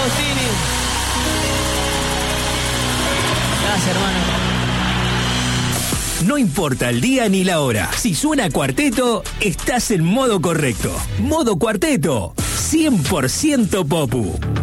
Agostini. Gracias, hermano. No importa el día ni la hora. Si suena Cuarteto, estás en modo correcto. Modo Cuarteto. 100% Popu.